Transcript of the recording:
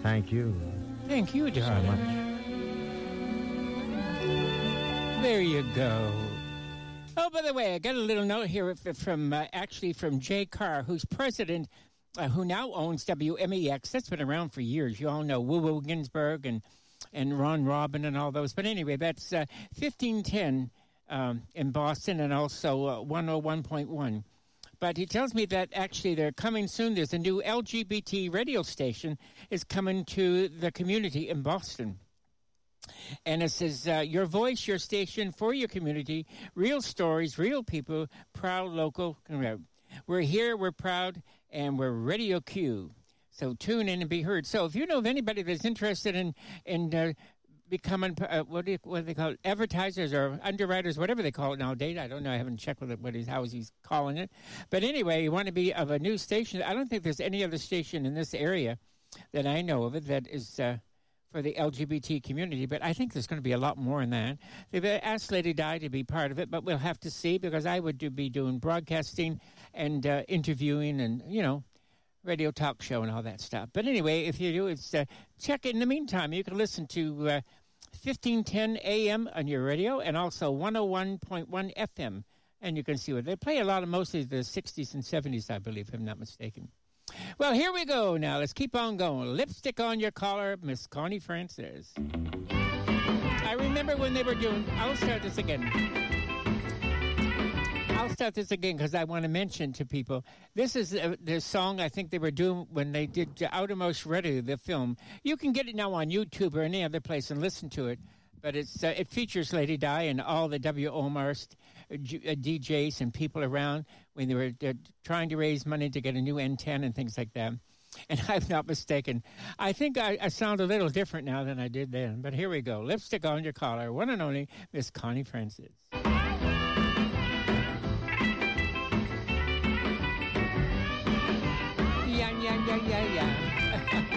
thank you. Thank you, darling. So much. There you go. Oh, by the way, I got a little note here from Jay Carr, who's president, who now owns WMEX. That's been around for years. You all know Woo Ginsburg and Ron Robin and all those. But anyway, that's 1510 in Boston and also 101.1. But he tells me that actually they're coming soon. There's a new LGBT radio station is coming to the community in Boston. And it says, your voice, your station for your community, real stories, real people, proud local. We're here, we're proud, and we're Radio Q. So tune in and be heard. So if you know of anybody that's interested in becoming, what do they call it, advertisers or underwriters, whatever they call it nowadays. I don't know. I haven't checked with it, how he's calling it. But anyway, you want to be of a new station. I don't think there's any other station in this area that I know of it that is for the LGBT community, but I think there's going to be a lot more in that. They've asked Lady Di to be part of it, but we'll have to see because I would be doing broadcasting and interviewing and, radio talk show and all that stuff. But anyway, if you do, it's check it. In the meantime, you can listen to 1510 AM on your radio and also 101.1 FM, and you can see what they play. A lot of mostly the 60s and 70s, I believe, if I'm not mistaken. Well, here we go now. Let's keep on going. Lipstick on Your Collar, Miss Connie Francis. I remember when they were doing... I'll start this again because I want to mention to people. This is the song I think they were doing when they did Outermost Ready, the film. You can get it now on YouTube or any other place and listen to it. But it features Lady Di and all the WOMR DJs and people around when they were trying to raise money to get a new antenna and things like that. And I'm not mistaken. I think I sound a little different now than I did then. But here we go. Lipstick on Your Collar. One and only Miss Connie Francis. Yeah.